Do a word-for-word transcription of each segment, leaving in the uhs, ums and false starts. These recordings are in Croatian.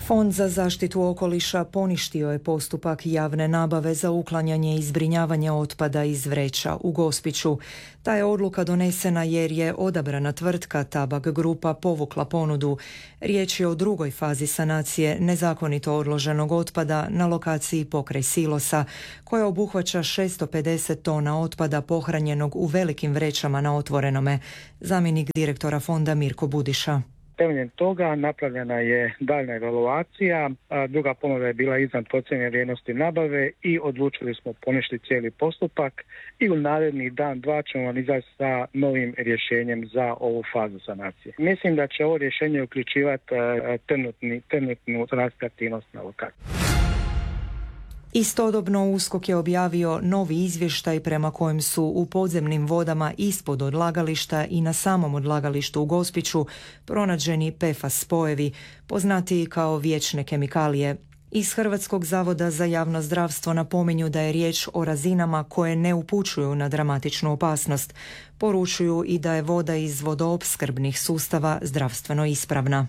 Fond za zaštitu okoliša poništio je postupak javne nabave za uklanjanje i zbrinjavanje otpada iz vreća u Gospiću. Ta je odluka donesena jer je odabrana tvrtka Tabak Grupa povukla ponudu. Riječ je o drugoj fazi sanacije nezakonito odloženog otpada na lokaciji pokraj silosa, koja obuhvaća šesto pedeset tona otpada pohranjenog u velikim vrećama na otvorenome. Zamjenik direktora fonda Mirko Budiša. Temeljem toga napravljena je daljna evaluacija, a druga ponuda je bila iznad procijenjene vrijednosti nabave i odlučili smo poništiti cijeli postupak i u naredni dan, dva ćemo vam izaći sa novim rješenjem za ovu fazu sanacije. Mislim da će ovo rješenje uključivati trenutni, trenutnu transaktivnost na lokaciji. Istodobno USKOK je objavio novi izvještaj prema kojem su u podzemnim vodama ispod odlagališta i na samom odlagalištu u Gospiću pronađeni P F A S spojevi, poznatiji kao vječne kemikalije. Iz Hrvatskog zavoda za javno zdravstvo napominju da je riječ o razinama koje ne upućuju na dramatičnu opasnost. Poručuju i da je voda iz vodoopskrbnih sustava zdravstveno ispravna.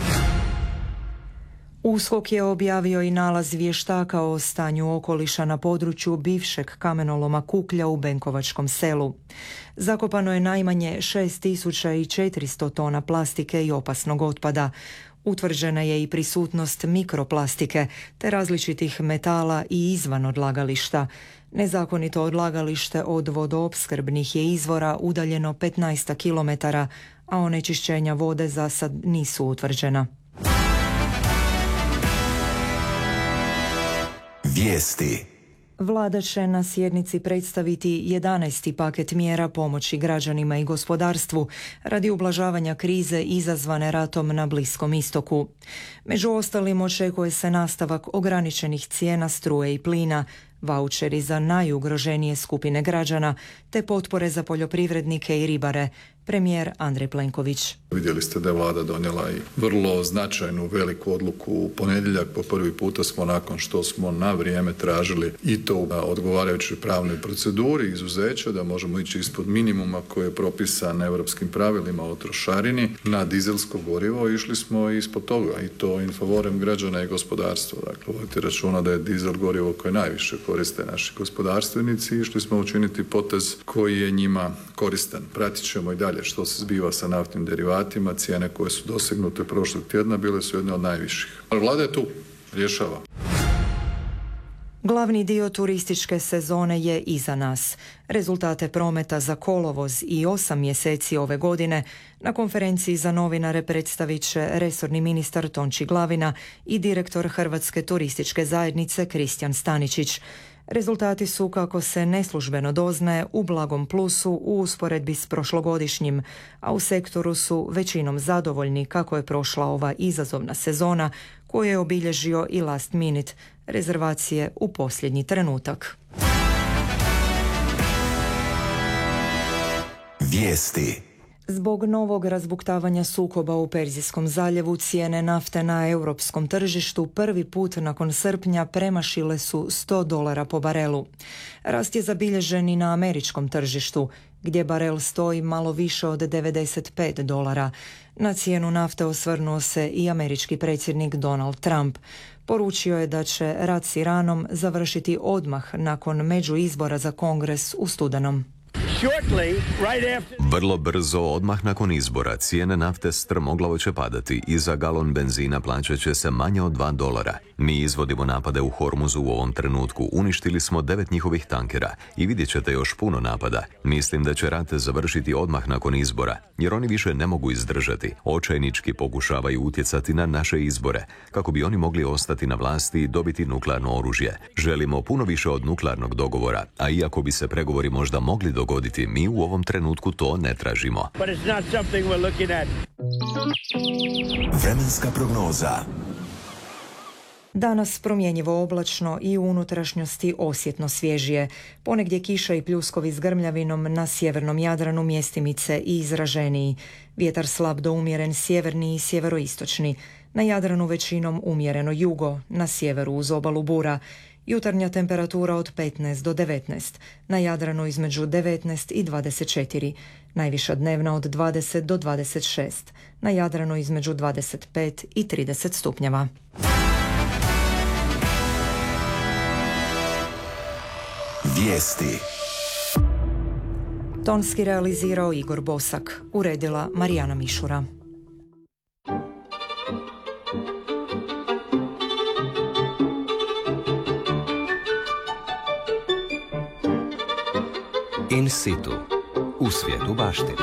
USKOK je objavio i nalaz vještaka o stanju okoliša na području bivšeg kamenoloma Kuklja u Benkovačkom selu. Zakopano je najmanje šest tisuća četiristo tona plastike i opasnog otpada. Utvrđena je i prisutnost mikroplastike te različitih metala i izvan odlagališta. Nezakonito odlagalište od vodoopskrbnih je izvora udaljeno petnaest kilometara, a onečišćenja vode za sad nisu utvrđena. Vijesti. Vlada će na sjednici predstaviti jedanaesti paket mjera pomoći građanima i gospodarstvu radi ublažavanja krize izazvane ratom na Bliskom istoku. Među ostalim očekuje se nastavak ograničenih cijena struje i plina, vaučeri za najugroženije skupine građana te potpore za poljoprivrednike i ribare. Premijer Andrej Plenković. Vidjeli ste da je vlada donijela i vrlo značajnu veliku odluku u ponedjeljak. Po prvi puta smo nakon što smo na vrijeme tražili i to u odgovarajućoj pravnoj proceduri izuzeća da možemo ići ispod minimuma koji je propisan europskim pravilima o trošarini na dizelsko gorivo. Išli smo ispod toga i to in favorem građana i gospodarstva. Dakle, vodite računa da je dizel gorivo koje najviše koriste naši gospodarstvenici i išli smo učiniti potez koji je njima koristan. Pratit ćemo i dalje što se zbiva sa naftnim derivatima, cijene koje su dosegnute prošlog tjedna bile su jedne od najviših. Ali vlada je tu, rješava. Glavni dio turističke sezone je iza nas. Rezultate prometa za kolovoz i osam mjeseci ove godine na konferenciji za novinare predstavit će resorni ministar Tonči Glavina i direktor Hrvatske turističke zajednice Kristijan Staničić. Rezultati su, kako se neslužbeno doznaje, u blagom plusu u usporedbi s prošlogodišnjim, a u sektoru su većinom zadovoljni kako je prošla ova izazovna sezona koju je obilježio i last minute, rezervacije u posljednji trenutak. Vijesti. Zbog novog razbuktavanja sukoba u Perzijskom zaljevu cijene nafte na europskom tržištu prvi put nakon srpnja premašile su sto dolara po barelu. Rast je zabilježen i na američkom tržištu, gdje barel stoji malo više od devedeset pet dolara. Na cijenu nafte osvrnuo se i američki predsjednik Donald Trump. Poručio je da će rat s Iranom završiti odmah nakon međuizbora za Kongres u studenom. Vrlo brzo, odmah nakon izbora, cijene nafte strmoglavo će padati i za galon benzina plaćat će se manje od dva dolara. Mi izvodimo napade u Hormuzu u ovom trenutku, uništili smo devet njihovih tankera i vidjet ćete još puno napada. Mislim da će rat završiti odmah nakon izbora, jer oni više ne mogu izdržati. Očajnički pokušavaju utjecati na naše izbore, kako bi oni mogli ostati na vlasti i dobiti nuklearno oružje. Želimo puno više od nuklearnog dogovora, a iako bi se pregovori možda mogli dogoditi, mi u ovom trenutku to ne tražimo. Vremenska prognoza. Danas promjenjivo oblačno i u unutrašnjosti osjetno svježije. Ponegdje kiša i pljuskovi s grmljavinom na sjevernom Jadranu, mjestimice i izraženiji. Vjetar slab do umjeren sjeverni i sjeveroistočni. Na Jadranu većinom umjereno jugo, na sjeveru uz obalu bura. Jutarnja temperatura od petnaest do devetnaest, na Jadranu između devetnaest i dvadeset četiri, najviša dnevna od dvadeset do dvadeset šest, na Jadranu između dvadeset pet i trideset stupnjeva. Vijesti. Tonski realizirao Igor Bosak, uredila Marijana Mišura. In situ, u svijetu baštine.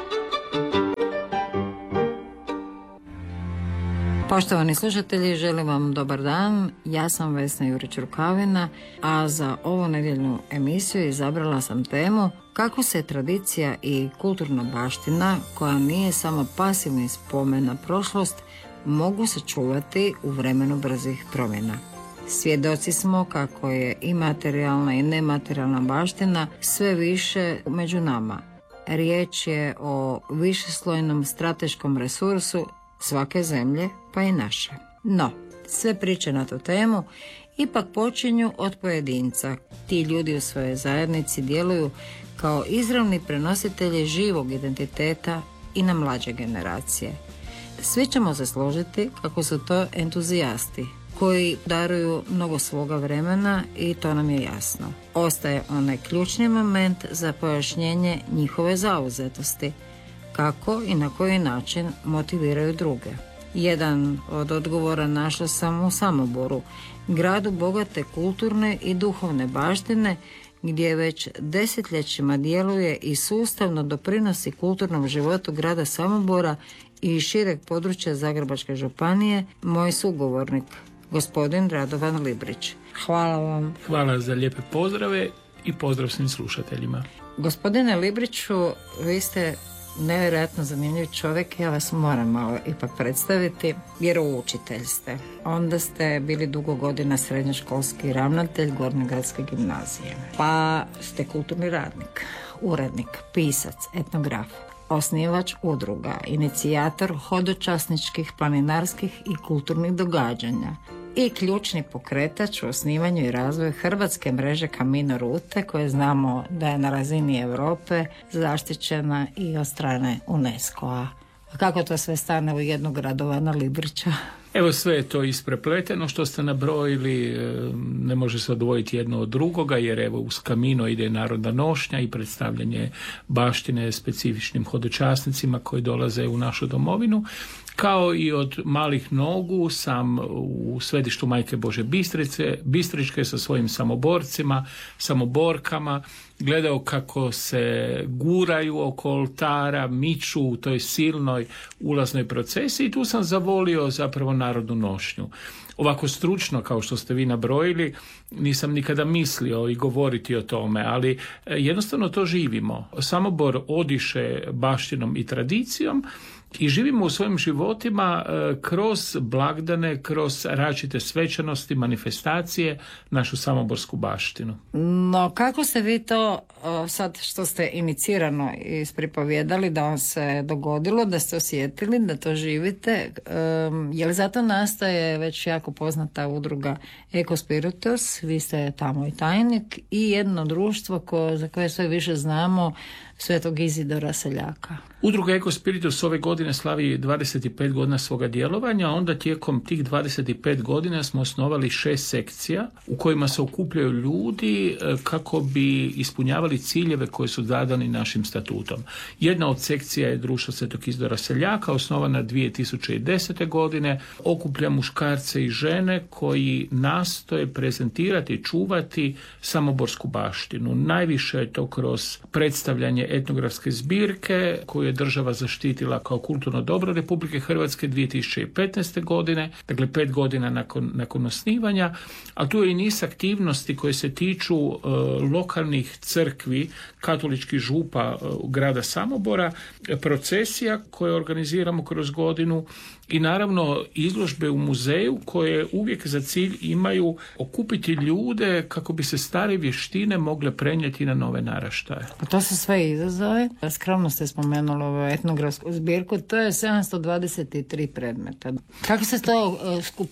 Poštovani slušatelji, želim vam dobar dan. Ja sam Vesna Jurić-Rukavina, a za ovu nedjeljnu emisiju izabrala sam temu kako se tradicija i kulturna baština, koja nije samo pasivni spomen na prošlost, mogu sačuvati u vremenu brzih promjena. Svjedoci smo kako je i materijalna i nematerijalna baština sve više među nama. Riječ je o višeslojnom strateškom resursu svake zemlje, pa i naše. No, sve priče na tu temu ipak počinju od pojedinca. Ti ljudi u svojoj zajednici djeluju kao izravni prenositelji živog identiteta i na mlađe generacije. Svi ćemo se složiti kako su to entuzijasti koji daruju mnogo svoga vremena i to nam je jasno. Ostaje onaj ključni moment za pojašnjenje njihove zauzetosti, kako i na koji način motiviraju druge. Jedan od odgovora našla sam u Samoboru, gradu bogate kulturne i duhovne baštine, gdje već desetljećima djeluje i sustavno doprinosi kulturnom životu grada Samobora i šireg područja Zagrebačke županije, moj sugovornik, gospodin Radovan Librić. Hvala vam. Hvala za lijepe pozdrave i pozdrav svim slušateljima. Gospodine Libriću, vi ste nevjerojatno zanimljiv čovjek, ja vas moram malo ipak predstaviti, jer učitelj ste. Onda ste bili dugo godina srednjoškolski ravnatelj Gornjogradske gimnazije. Pa ste kulturni radnik, urednik, pisac, etnograf, osnivač udruga, inicijator hodočasničkih, planinarskih i kulturnih događanja i ključni pokretač u osnivanju i razvoju hrvatske mreže Camino Rute, koje znamo da je na razini Europe zaštićena i od strane UNESCO-a. A kako to sve stane u jednog Radovana Librića? Evo, sve je to isprepleteno što ste nabrojili, ne može se odvojiti jedno od drugoga, jer evo uz Camino ide narodna nošnja i predstavljanje baštine specifičnim hodočasnicima koji dolaze u našu domovinu. Kao i od malih nogu sam u svetištu Majke Bože Bistrice, Bistričke sa svojim samoborcima, samoborkama, gledao kako se guraju oko oltara, miču u toj silnoj ulaznoj procesiji i tu sam zavolio zapravo narodnu nošnju. Ovako stručno, kao što ste vi nabrojili, nisam nikada mislio i govoriti o tome, ali jednostavno to živimo. Samobor odiše baštinom i tradicijom i živimo u svojim životima kroz blagdane, kroz različite svečanosti, manifestacije, našu samoborsku baštinu. No, kako ste vi to, sad što ste inicirano ispripovjedali, da vam se dogodilo, da ste osjetili, da to živite, je li zato nastaje već jako poznata udruga Ekospiritus, vi ste tamo i tajnik, i jedno društvo ko, za koje sve više znamo, Svetog Izidora Seljaka? Udruga Ekospiritus ove godine slavi dvadeset pet godina svoga djelovanja, a onda tijekom tih dvadeset pet godina smo osnovali šest sekcija u kojima se okupljaju ljudi kako bi ispunjavali ciljeve koji su zadani našim statutom. Jedna od sekcija je Društvo Svetog Izidora Seljaka, osnovana dvije tisuće desete. godine, okuplja muškarce i žene koji nastoje prezentirati i čuvati samoborsku baštinu. Najviše je to kroz predstavljanje etnografske zbirke koju je država zaštitila kao kulturno dobro Republike Hrvatske dvije tisuće petnaeste. godine, dakle pet godina nakon, nakon osnivanja, a tu je i niz aktivnosti koje se tiču uh, lokalnih crkvi, katoličkih župa uh, grada Samobora, procesija koje organiziramo kroz godinu i naravno izložbe u muzeju koje uvijek za cilj imaju okupiti ljude kako bi se stare vještine mogle prenijeti na nove naraštaje. A to su sve izazove. Skromno ste spomenuli ovu etnografsku zbirku, to je sedamsto dvadeset tri predmeta. Kako ste to uh, skupili?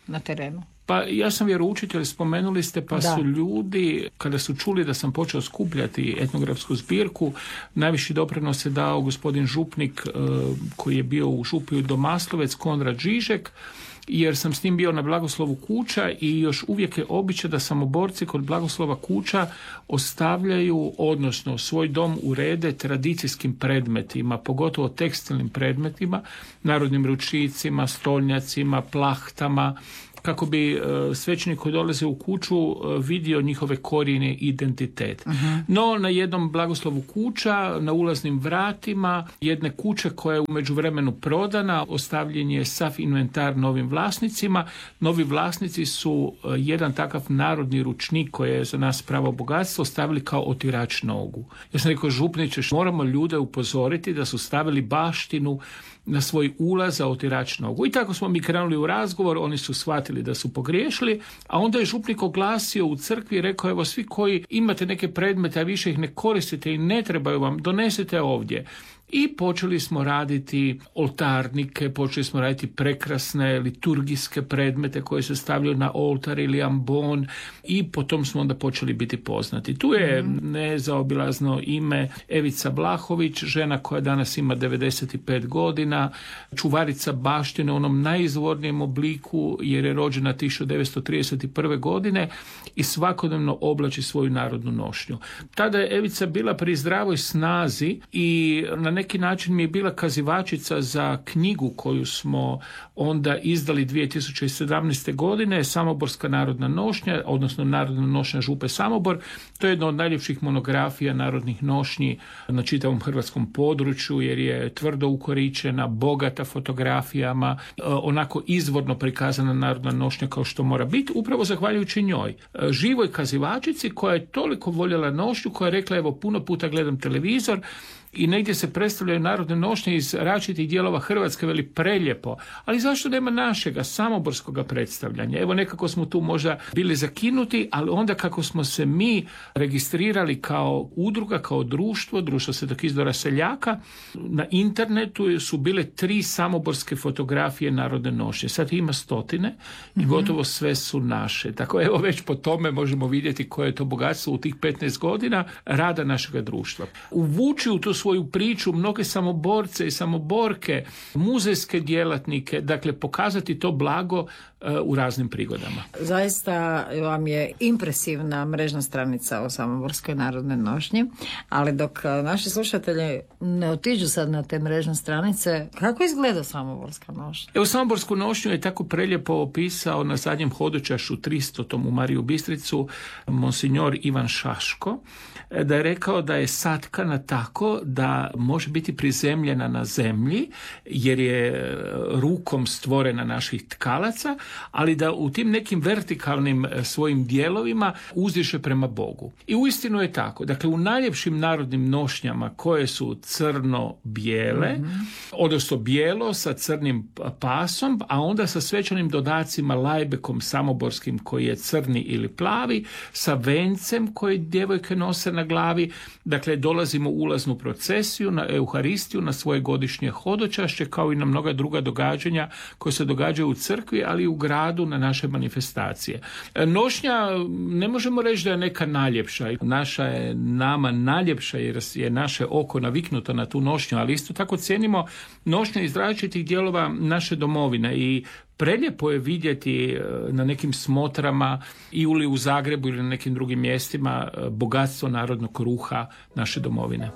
na terenu? Pa ja sam vjeroučitelj, spomenuli ste, pa da. su ljudi, kada su čuli da sam počeo skupljati etnografsku zbirku, najviši doprinos je dao gospodin župnik koji je bio u župiju Domaslovec, Konrad Žižek, jer sam s njim bio na blagoslovu kuća i još uvijek je običaj da samoborci kod blagoslova kuća ostavljaju, odnosno svoj dom urede tradicijskim predmetima, pogotovo tekstilnim predmetima, narodnim ručicima, stolnjacima, plahtama, kako bi uh, svećenik koji dolaze u kuću uh, vidio njihove korijene i identitet. Uh-huh. No, na jednom blagoslovu kuća, na ulaznim vratima jedne kuće koja je u međuvremenu prodana, ostavljen je sav inventar novim vlasnicima. Novi vlasnici su uh, jedan takav narodni ručnik koji je za nas pravo bogatstvo stavili kao otirač nogu. Ja sam rekao, župniče, moramo ljude upozoriti da su stavili baštinu na svoj ulaz za otirač nogu. I tako smo mi krenuli u razgovor, oni su shvatili da su pogriješili, a onda je župnik oglasio u crkvi i rekao, evo svi koji imate neke predmete, a više ih ne koristite i ne trebaju vam, donesite ovdje. I počeli smo raditi oltarnike, počeli smo raditi prekrasne liturgijske predmete koje se stavljaju na oltar ili ambon i potom smo onda počeli biti poznati. Tu je nezaobilazno ime Evica Blahović, žena koja danas ima devedeset pet godina, čuvarica baštine u onom najizvornijem obliku jer je rođena tisuću devetsto trideset prve. godine i svakodnevno oblači svoju narodnu nošnju. Tada je Evica bila pri zdravoj snazi i na neki način mi je bila kazivačica za knjigu koju smo onda izdali dvije tisuće sedamnaeste. godine, Samoborska narodna nošnja, odnosno Narodna nošnja župe Samobor. To je jedna od najljepših monografija narodnih nošnji na čitavom hrvatskom području jer je tvrdo ukoričena, bogata fotografijama, onako izvorno prikazana narodna nošnja kao što mora biti, upravo zahvaljujući njoj. Živoj kazivačici koja je toliko voljela nošnju, koja je rekla, evo puno puta gledam televizor i negdje se predstavljaju narodne nošnje iz različitih dijelova Hrvatske, veli preljepo, ali zašto nema našega samoborskoga predstavljanja? Evo nekako smo tu možda bili zakinuti, ali onda kako smo se mi registrirali kao udruga, kao društvo, društvo Svetog Isidora Seljaka, na internetu su bile tri samoborske fotografije narodne nošnje. Sad ima stotine i gotovo sve su naše. Tako evo već po tome možemo vidjeti koje je to bogatstvo u tih petnaest godina rada našega društva. Uvuči u tu svoju priču mnoge samoborce i samoborke, muzejske djelatnike, dakle pokazati to blago uh, u raznim prigodama. Zaista vam je impresivna mrežna stranica o Samoborskoj narodnoj nošnji, ali dok naši slušatelji ne otiđu sad na te mrežne stranice, kako izgleda Samoborska nošnja? Evo, Samoborsku nošnju je tako preljepo opisao na zadnjem hodočašu tristotom u Mariju Bistricu monsignor Ivan Šaško, da je rekao da je satkana tako da može biti prizemljena na zemlji jer je rukom stvorena naših tkalaca, ali da u tim nekim vertikalnim svojim dijelovima uzdiše prema Bogu. I uistinu je tako. Dakle, u najljepšim narodnim nošnjama koje su crno-bijele, mm-hmm. odnosno bijelo sa crnim pasom, a onda sa svečanim dodacima lajbekom samoborskim koji je crni ili plavi, sa vencem koji djevojke nose na glavi. Dakle, dolazimo u ulaznu procesiju, na Euharistiju, na svoje godišnje hodočašće, kao i na mnoga druga događanja koje se događaju u crkvi, ali i u gradu na naše manifestacije. Nošnja, ne možemo reći da je neka najljepša. Naša je nama najljepša jer je naše oko naviknuto na tu nošnju, ali isto tako cijenimo nošnje iz različitih dijelova naše domovine i preljepo je vidjeti na nekim smotrama ili u Zagrebu ili na nekim drugim mjestima bogatstvo narodnog ruha naše domovine.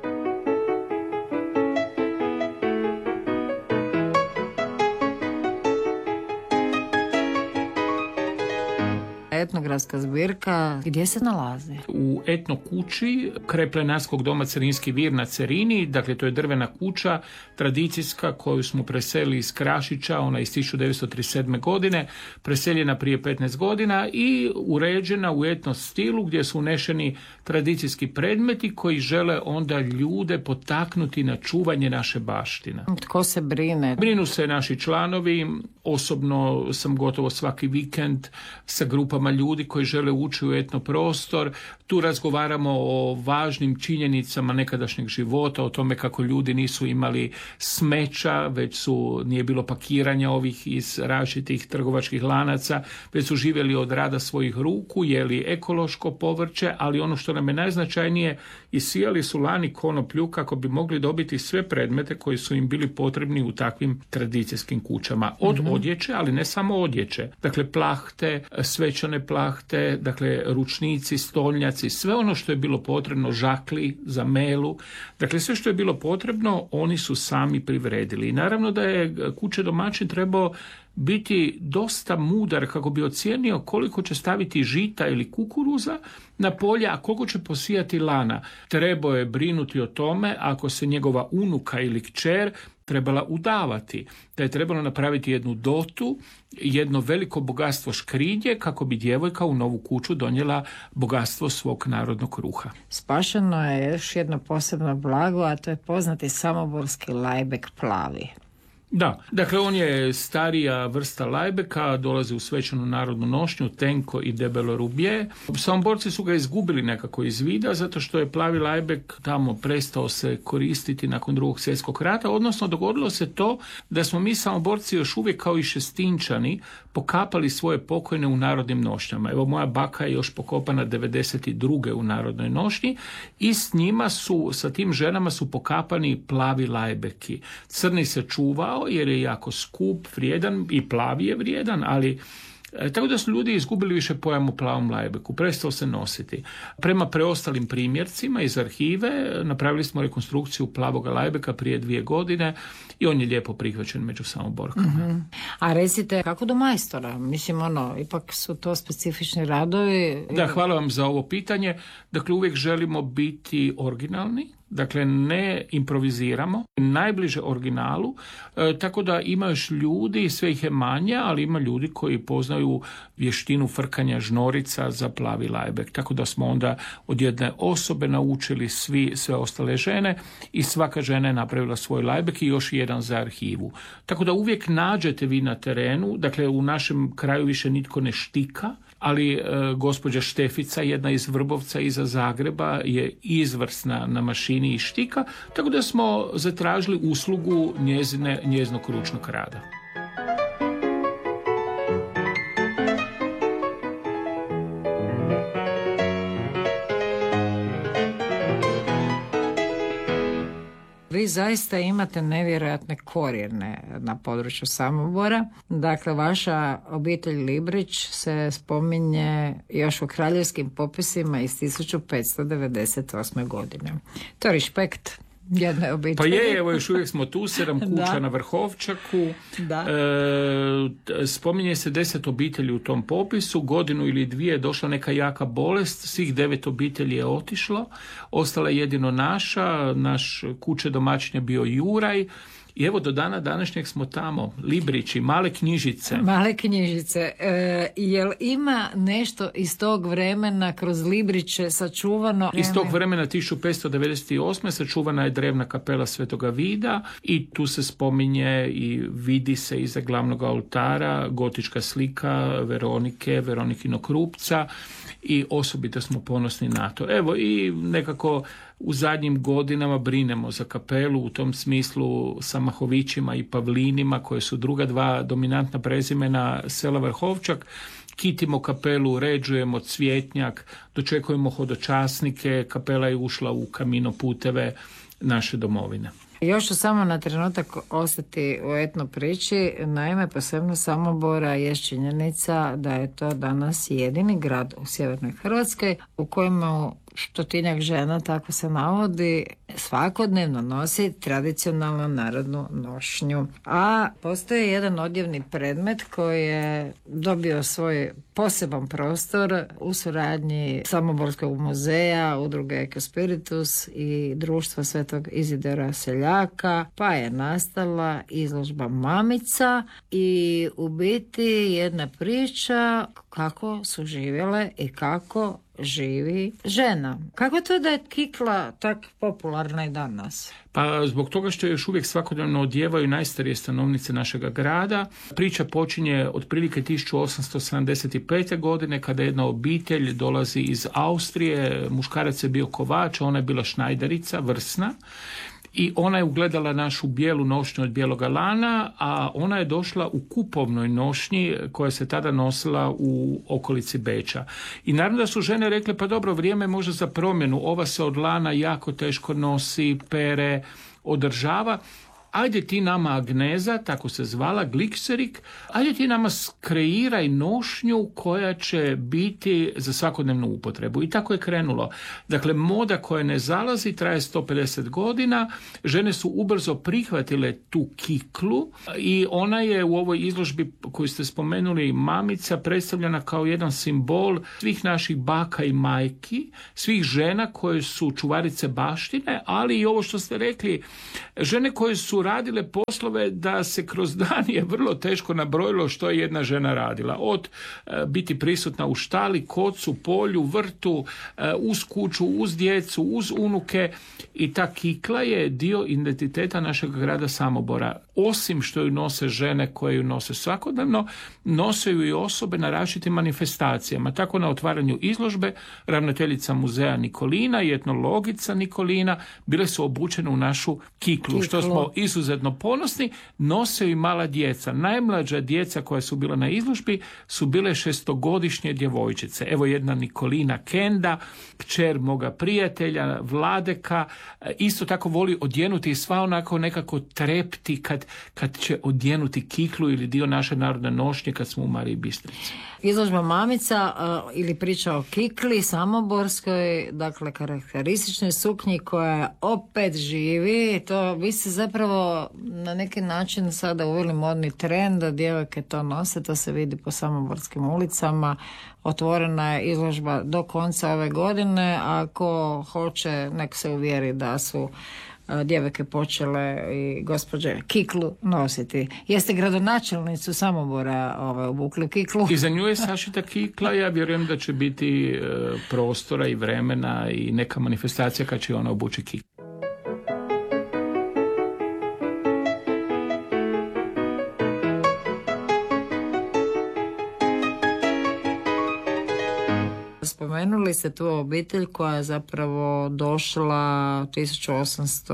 Etnografska zbirka, gdje se nalazi? U etno kući kraj Plenarskog doma Cerinski vir na Cerini, dakle to je drvena kuća tradicijska koju smo preselili iz Krašića, ona iz tisuću devetsto trideset sedme. godine, preseljena prije petnaest godina i uređena u etno stilu gdje su unešeni tradicijski predmeti koji žele onda ljude potaknuti na čuvanje naše baštine. Tko se brine? Brinu se naši članovi, osobno sam gotovo svaki vikend sa grupama grupama ljudi koji žele ući u etno prostor. Tu razgovaramo o važnim činjenicama nekadašnjeg života, o tome kako ljudi nisu imali smeća, već su, nije bilo pakiranja ovih iz različitih trgovačkih lanaca, već su živjeli od rada svojih ruku, jeli ekološko povrće, ali ono što nam je najznačajnije, isijali su lani konoplju kako bi mogli dobiti sve predmete koji su im bili potrebni u takvim tradicijskim kućama. Od mm-hmm. odjeće, ali ne samo odjeće. Dakle, plahte, svečane plahte, dakle, ručnici, stolnjaci, sve ono što je bilo potrebno, žakli za melu. Dakle, sve što je bilo potrebno, oni su sami privredili. I naravno da je kuće domaćin trebao biti dosta mudar kako bi ocijenio koliko će staviti žita ili kukuruza na polje, a koliko će posijati lana. Trebao je brinuti o tome ako se njegova unuka ili kćer trebala udavati, da je trebalo napraviti jednu dotu, jedno veliko bogatstvo škrinje kako bi djevojka u novu kuću donijela bogatstvo svog narodnog kruha. Spašeno je još jedno posebno blago, a to je poznati samoborski lajbek plavi. Da, dakle on je starija vrsta lajbeka, dolazi u svečanu narodnu nošnju, tenko i debelo rubje. Samoborci su ga izgubili nekako iz vida, zato što je plavi lajbek tamo prestao se koristiti nakon drugog svjetskog rata, odnosno dogodilo se to da smo mi samoborci još uvijek kao i šestinčani pokapali svoje pokojne u narodnim nošnjama. Evo moja baka je još pokopana devedeset druge u narodnoj nošnji i s njima su, sa tim ženama su pokapani plavi lajbeki. Crni se čuvao jer je jako skup, vrijedan, i plavi je vrijedan, ali e, tako da su ljudi izgubili više pojam o plavom lajbeku, prestao se nositi. Prema preostalim primjercima iz arhive napravili smo rekonstrukciju plavoga lajbeka prije dvije godine i on je lijepo prihvaćen među samoborkama. Mm-hmm. A recite, kako do majstora? Mislim, ono, ipak su to specifični radovi. Da, hvala vam za ovo pitanje. Dakle, uvijek želimo biti originalni. Dakle, ne improviziramo, najbliže originalu, e, tako da ima još ljudi, sve ih je manje, ali ima ljudi koji poznaju vještinu frkanja žnorica za plavi lajbek. Tako da smo onda od jedne osobe naučili svi, sve ostale žene i svaka žena je napravila svoj lajbek i još jedan za arhivu. Tako da uvijek nađete vi na terenu, dakle u našem kraju više nitko ne štika, ali e, gospođa Štefica, jedna iz Vrbovca iza Zagreba, je izvrsna na mašini i štika, tako da smo zatražili uslugu njezine, njezinog ručnog rada. Vi zaista imate nevjerojatne korijene na području Samobora. Dakle, vaša obitelj Librić se spominje još u kraljevskim popisima iz tisuću petsto devedeset osme. godine. To je respekt jedne obitelji. Pa je, evo još uvijek smo tu, sedam kuća da. na Vrhovčaku. Da. E, spominje se deset obitelji u tom popisu, godinu ili dvije je došla neka jaka bolest, svih devet obitelji je otišlo, ostala je jedino naša, naš kuće domaćin je bio Juraj. I evo do dana današnjeg smo tamo, Librići, male knjižice. Male knjižice. E, jel ima nešto iz tog vremena kroz Libriće sačuvano? Iz tog vremena tisuću petsto devedeset osme sačuvana je drevna kapela Svetoga Vida i tu se spominje i vidi se iza glavnog oltara gotička slika Veronike, Veronikinog rupca i osobito smo ponosni na to. Evo i nekako u zadnjim godinama brinemo za kapelu u tom smislu sa Mahovićima i Pavlinima, koje su druga dva dominantna prezimena sela Vrhovčak. Kitimo kapelu, uređujemo cvjetnjak, dočekujemo hodočasnike, kapela je ušla u kamino puteve naše domovine. Još ću samo na trenutak ostati u etno priči. Naime, posebno Samobora je činjenica da je to danas jedini grad u sjevernoj Hrvatskoj u kojemu stotinjak žena, tako se navodi, svakodnevno nosi tradicionalnu narodnu nošnju. A postoji jedan odjevni predmet koji je dobio svoj poseban prostor u suradnji Samoborskog muzeja, udruge Ekospiritus i društva Svetog Izidora Seljaka, pa je nastala izložba Mamica i u biti jedna priča kako su živjele i kako živi žena. Kako to da je kikla tak popularna i danas? Pa zbog toga što još uvijek svakodnevno odjevaju najstarije stanovnice našega grada. Priča počinje otprilike tisuću osamsto sedamdeset pete. godine kada jedna obitelj dolazi iz Austrije, muškarac je bio kovač, ona je bila šnajderica, vrsna. I ona je ugledala našu bijelu nošnju od bijeloga lana, a ona je došla u kupovnoj nošnji koja se tada nosila u okolici Beča. I naravno da su žene rekle, pa dobro, vrijeme je možda za promjenu, ova se od lana jako teško nosi, pere, održava. Ajde ti nama Agneza, tako se zvala, Glikserik, ajde ti nama skreiraj nošnju koja će biti za svakodnevnu upotrebu. I tako je krenulo. Dakle, moda koja ne zalazi traje sto pedeset godina, žene su ubrzo prihvatile tu kiklu i ona je u ovoj izložbi koju ste spomenuli, Mamica, predstavljena kao jedan simbol svih naših baka i majki, svih žena koje su čuvarice baštine, ali i ovo što ste rekli, žene koje su radile poslove da se kroz dan je vrlo teško nabrojilo što je jedna žena radila. Od e, biti prisutna u štali, kocu, polju, vrtu, e, uz kuću, uz djecu, uz unuke, i ta kikla je dio identiteta našeg grada Samobora. Osim što ju nose žene koje ju nose svakodnevno, nose ju i osobe na različitim manifestacijama. Tako na otvaranju izložbe ravnateljica muzeja Nikolina i etnologica Nikolina bile su obučene u našu kiklu, kiklu. Što smo izuzetno ponosni. Nose i mala djeca. Najmlađa djeca koja su bila na izložbi su bile šestogodišnje djevojčice. Evo jedna Nikolina Kenda, kćer moga prijatelja Vladeka, isto tako voli odjenuti i sva onako nekako trepti kad, kad će odjenuti kiklu ili dio naše narodne nošnje kad smo u Mariji Bistrici. Izložba Mamica uh, ili priča o kikli samoborskoj, dakle karakterističnoj suknji koja opet živi. To vi ste zapravo na neki način sada uveli modni trend da djevojke to nose, to se vidi po samoborskim ulicama. Otvorena je izložba do konca ove godine, ako hoće nek se uvjeri da su djevojke počele i gospođe kiklu nositi. Jeste gradonačelnicu Samobora ovaj, obukli kiklu? I za nju je sašita kikla. Ja vjerujem da će biti e, prostora i vremena i neka manifestacija kad će ona obući kiklu. Spomenuli ste tu obitelj koja je zapravo došla tisuću osamsto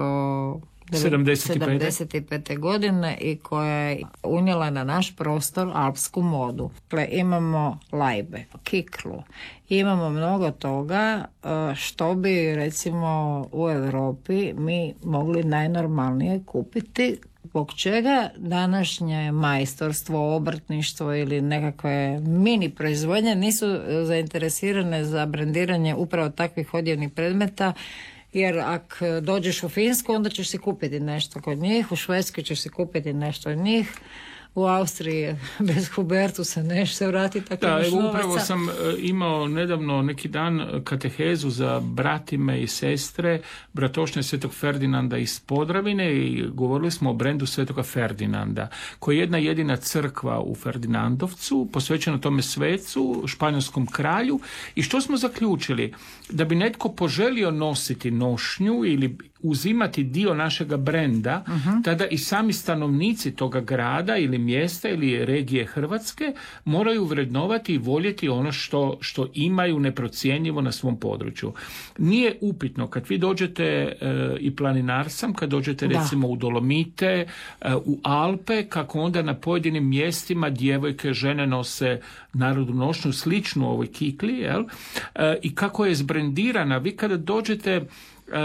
sedamdeset pete. godine i koja je unijela na naš prostor alpsku modu. Dakle, imamo lajbe, kiklu, imamo mnogo toga što bi recimo u Europi mi mogli najnormalnije kupiti. Zbog čega današnje majstorstvo, obrtništvo ili nekakve mini proizvodnje nisu zainteresirane za brendiranje upravo takvih odjevnih predmeta, jer ako dođeš u Finsku onda ćeš si kupiti nešto kod njih, u Švedskoj ćeš si kupiti nešto od njih, u Austriji bez Hubertusa neš se vratiti tako da, imaš evo, novaca. upravo sam imao nedavno neki dan katehezu za bratime i sestre bratošnje Svetog Ferdinanda iz Podravine i govorili smo o brendu Svetoga Ferdinanda, koji je jedna jedina crkva u Ferdinandovcu, posvećena tome svecu, španjolskom kralju. I što smo zaključili? Da bi netko poželio nositi nošnju ili uzimati dio našega brenda, uh-huh. tada i sami stanovnici toga grada ili mjesta ili regije Hrvatske moraju vrednovati i voljeti ono što, što imaju neprocjenjivo na svom području. Nije upitno kad vi dođete e, i planinar sam, kad dođete da. recimo u Dolomite, e, u Alpe, kako onda na pojedinim mjestima djevojke, žene nose narodnu nošnju sličnu ovoj kikli, jel? E, i kako je zbrendirana. Vi kada dođete Uh,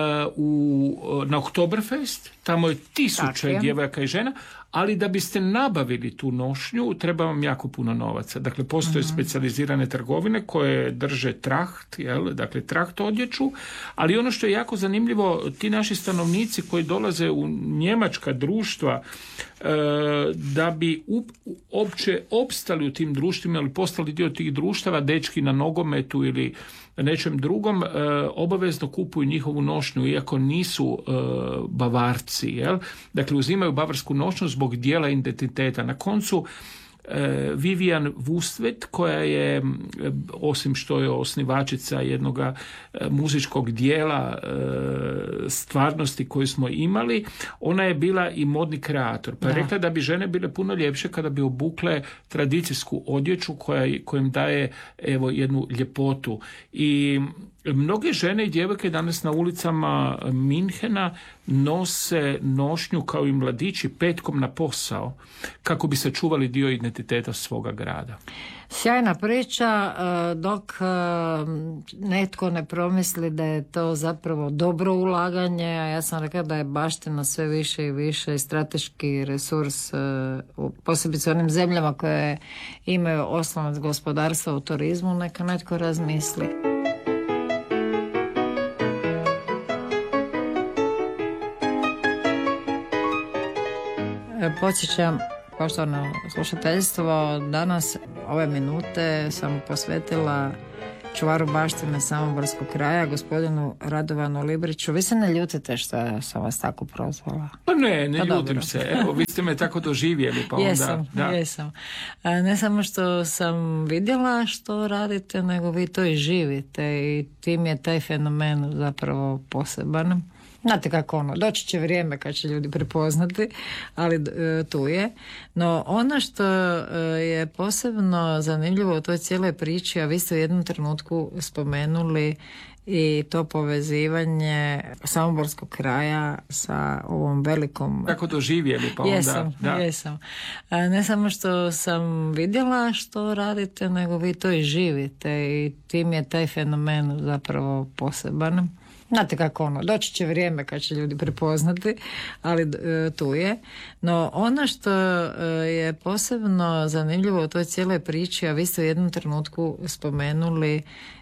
u, na Oktoberfest, tamo je tisuće je. djevojaka i žena, ali da biste nabavili tu nošnju treba vam jako puno novaca. Dakle, postoje uh-huh. specijalizirane trgovine koje drže traht, jel? Dakle, traht odjeću, ali ono što je jako zanimljivo, ti naši stanovnici koji dolaze u njemačka društva uh, da bi up, uopće opstali u tim društvima ili postali dio tih društava, dečki na nogometu ili nečem drugom, e, obavezno kupuju njihovu nošnju, iako nisu e, Bavarci, jel? Dakle, uzimaju bavarsku nošnju zbog dijela identiteta. Na koncu, Vivian Wustvedt, koja je, osim što je osnivačica jednog muzičkog dijela stvarnosti koju smo imali, ona je bila i modni kreator. Pa je rekla da bi žene bile puno ljepše kada bi obukle tradicijsku odjeću koja, kojim daje evo jednu ljepotu. I mnoge žene i djevojke danas na ulicama Minhena nose nošnju kao i mladići petkom na posao kako bi sačuvali dio identiteta svoga grada. Sjajna priča, dok netko ne promisli da je to zapravo dobro ulaganje, a ja sam rekla da je baština sve više i više i strateški resurs, posebice onim zemljama koje imaju oslonac gospodarstva u turizmu, neka netko razmisli. Podsjećam, poštovano slušateljstvo, danas ove minute sam posvetila čuvaru baštine Samoborskog kraja, gospodinu Radovanu Libriću. Vi se ne ljutite što sam vas tako prozvala? Pa ne, ne pa ljutim dobro. se. Evo, vi ste me tako doživjeli. Pa onda, jesam, da. jesam. A ne samo što sam vidjela što radite, nego vi to i živite i tim je taj fenomen zapravo poseban. Znate kako ono, doći će vrijeme kad će ljudi prepoznati, ali e, tu je. No ono što e, je posebno zanimljivo u toj cijeloj priči, a vi ste u jednom trenutku spomenuli i to povezivanje Samoborskog kraja sa ovom velikom... Tako doživjeli, pa onda... Jesam, da. jesam. A ne samo što sam vidjela što radite, nego vi to i živite i tim je taj fenomen zapravo poseban. Znate kako ono, doći će vrijeme kad će ljudi prepoznati, ali e, tu je. No ono što e, je posebno zanimljivo u toj cijeloj priči, a vi ste u jednom trenutku spomenuli